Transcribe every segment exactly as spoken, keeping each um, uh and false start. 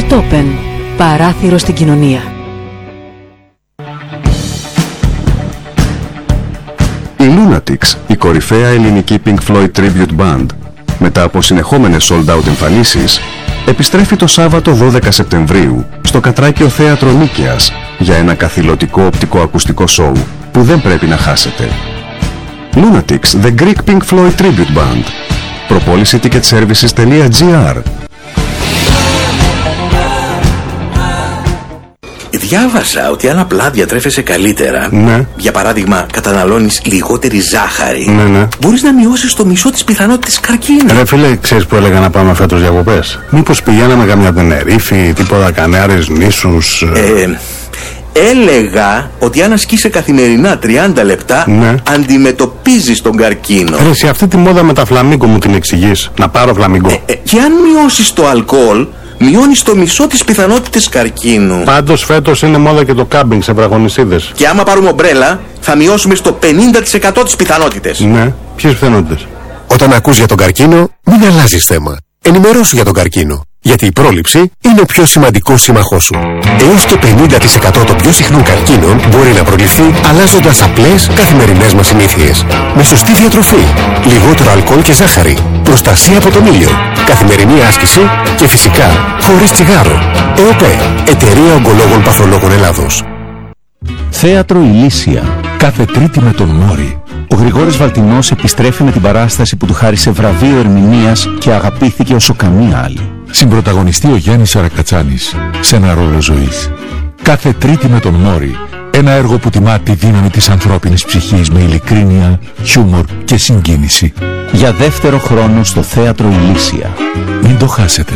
Ertopen, παράθυρο στην κοινωνία. Η Lunatics, η κορυφαία ελληνική Pink Floyd Tribute Band, μετά από συνεχόμενες sold out εμφανίσεις, επιστρέφει το Σάββατο δώδεκα Σεπτεμβρίου στο Κατράκιο Θέατρο Νίκαιας για ένα καθηλωτικό οπτικοακουστικό σοου που δεν πρέπει να χάσετε. Lunatics, The Greek Pink Floyd Tribute Band. Προπόληση ticketservices τελεία τζι άρ. Διάβασα ότι αν απλά διατρέφεσαι καλύτερα, ναι. για παράδειγμα καταναλώνεις λιγότερη ζάχαρη, ναι, ναι. μπορείς να μειώσεις το μισό της πιθανότητας καρκίνου. Ρε φίλε, ξέρεις που έλεγα να πάμε φέτος διακοπές? Μήπως πηγαίναμε καμιά Τενερίφη, τίποτα Κανάρες νήσους? Ε, έλεγα ότι αν ασκείσαι καθημερινά τριάντα λεπτά, ναι. αντιμετωπίζεις τον καρκίνο. Ρε, σε αυτή τη μόδα με τα φλαμίγκο μου την εξηγείς? Να πάρω φλαμίγκο? Ε, ε, και αν μειώσεις το αλκοόλ, μειώνεις το μισό της πιθανότητας καρκίνου. Πάντως φέτος είναι μόδα και το κάμπινγκ σε βραγονισίδες. Και άμα πάρουμε ομπρέλα, θα μειώσουμε στο πενήντα τοις εκατό τις πιθανότητες. Ναι, ποιες πιθανότητες? Όταν ακούς για τον καρκίνο, μην αλλάζεις θέμα. Ενημερώσου για τον καρκίνο. Γιατί η πρόληψη είναι ο πιο σημαντικός σύμμαχός σου. Έως και πενήντα τοις εκατό των πιο συχνών καρκίνων μπορεί να προληφθεί αλλάζοντας απλές καθημερινές μας συνήθειες. Με σωστή διατροφή, λιγότερο αλκοόλ και ζάχαρη, προστασία από τον ήλιο, καθημερινή άσκηση και φυσικά χωρίς τσιγάρο. ΕΟΠΕ, Εταιρεία Ογκολόγων Παθολόγων Ελλάδος. Θέατρο Ηλίσια, κάθε Τρίτη με τον Μόρι. Ο Γρηγόρης Βαλτινός επιστρέφει με την παράσταση που του χάρισε βραβείο ερμηνείας και αγαπήθηκε όσο καμία άλλη. Συμπρωταγωνιστεί ο Γιάννης Αρακατσάνης σε ένα ρόλο ζωής. Κάθε Τρίτη με τον Μόρι, ένα έργο που τιμά τη δύναμη της ανθρώπινης ψυχής με ειλικρίνεια, χιούμορ και συγκίνηση. Για δεύτερο χρόνο στο Θέατρο Ηλίσια. Μην το χάσετε.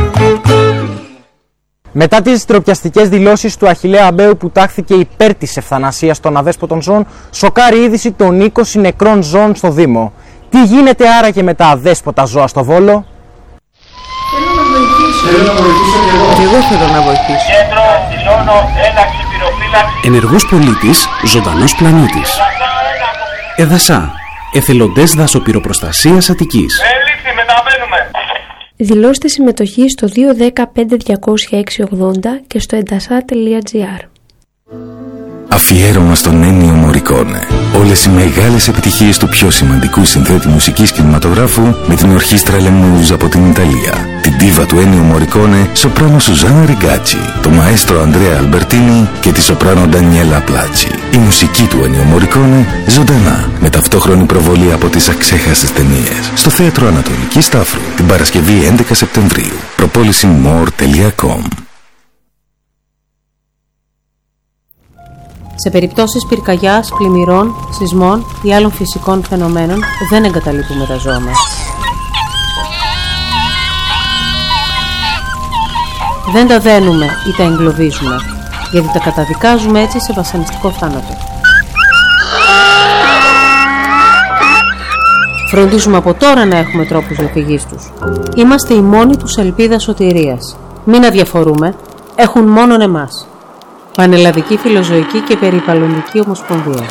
Μετά τις τροπιαστικές δηλώσεις του Αχιλλέα Αμπαίου που τάχθηκε υπέρ της ευθανασίας των αδέσποτων ζώων, σοκάρει η είδηση των είκοσι νεκρών ζώων στο Δήμο. Τι γίνεται άραγε με τα αδέσποτα ζώα στο Βόλο? Θέλω να βοηθήσω. Θέλω να βοηθήσω και εγώ. Και εγώ θέλω να βοηθήσω. Κέντρο, δηλώνω, ένταξη, πυροφύλαξη. Ενεργός πολίτης, ζωντανός πλανήτης. Εδασά, εθελοντές δασοπυροπροστασίας Αττικής. Έληξη, μεταβαίνουμε. Δηλώστε συμμετοχή στο δύο ένα μηδέν πέντε διακόσια έξι ογδόντα και στο εντασά τελεία τζι άρ. Αφιέρωμα στον Ennio Morricone. Όλες οι μεγάλες επιτυχίες του πιο σημαντικού συνθέτη μουσικής κινηματογράφου με την ορχήστρα Lemous από την Ιταλία. Την ντίβα του Ennio Morricone, σοπράνο Σουζάνα Ριγκάτσι, το μαέστρο Αντρέα Αλμπερτίνι και τη σοπράνο Ντανιέλα Πλάτσι. Η μουσική του Ennio Morricone ζωντανά, με ταυτόχρονη προβολή από τις αξέχαστες ταινίες. Στο Θέατρο Ανατολική Σταύρου, την Παρασκευή έντεκα Σεπτεμβρίου. προπόληση more τελεία com. Σε περιπτώσεις πυρκαγιάς, πλημμυρών, σεισμών ή άλλων φυσικών φαινομένων δεν εγκαταλείπουμε τα ζώα μας. Δεν τα δένουμε ή τα εγκλωβίζουμε, γιατί τα καταδικάζουμε έτσι σε βασανιστικό θάνατο. Φροντίζουμε από τώρα να έχουμε τρόπους διαφυγής τους. Είμαστε η μόνη τους ελπίδα σωτηρίας. Μην αδιαφορούμε, έχουν μόνον εμάς. Πανελλαδική Φιλοζωική και Περιβαλλοντική Ομοσπονδία.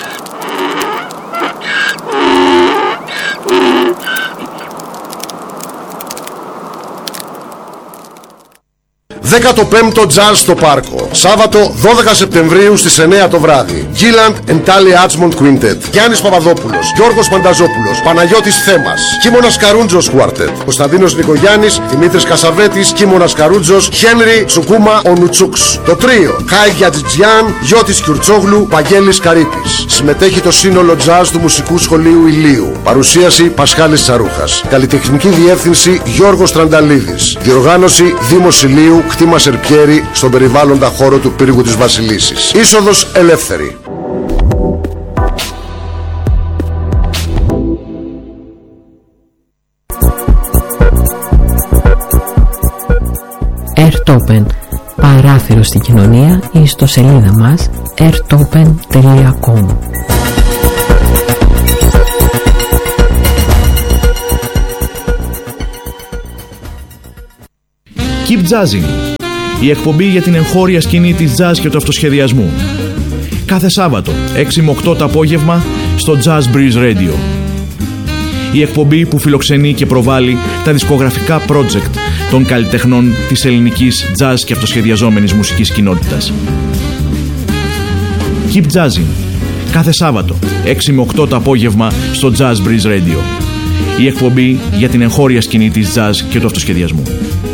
δέκατο πέμπτο Jazz στο Πάρκο. Σάββατο δώδεκα Σεπτεμβρίου στις εννιά το βράδυ. Gilland and Tally Archmond Quintet. Γιάννης Παπαδόπουλος, Γιώργος Πανταζόπουλος, Παναγιώτης Θέμας, Κίμωνας Καρούντζος Quartet. Κωνσταντίνος Νικογιάννης, Δημήτρης Κασαβέτης, Κίμωνας Καρούντζος, Χένρι Τσουκούμα Ονουτσούξ. Το τρίο Χάι Γιατζιτζιάν, Γιώτης Κιουρτσόγλου, Βαγγέλης Καρύπης. Συμμετέχει το σύνολο Jazz του Μουσικού Σχολείου Ηλίου. Παρουσίαση Πασχάλης Τσαρούχας. Καλλιτεχνική διεύθυνση Γιώργος Τρανταλίδης. Διοργάνωση Δήμος Ηλίου, κτήμα Σερπιέρι, στον περιβάλλοντα χώρο του πύργου της Βασιλίσσης. Είσοδος ελεύθερη. Ertopen, παράθυρο στην κοινωνία, η ιστοσελίδα μας ertopen τελεία com. Keep Jazzing, η εκπομπή για την εγχώρια σκηνή της jazz και του αυτοσχεδιασμού. Κάθε Σάββατο, έξι με οκτώ το απόγευμα, στο Jazz Breeze Radio. Η εκπομπή που φιλοξενεί και προβάλλει τα δισκογραφικά project των καλλιτεχνών της ελληνικής jazz και αυτοσχεδιαζόμενης μουσικής κοινότητας. Keep Jazzing, κάθε Σάββατο, έξι με οκτώ το απόγευμα στο Jazz Breeze Radio. Η εκπομπή για την εγχώρια σκηνή της jazz και του αυτοσχεδιασμού.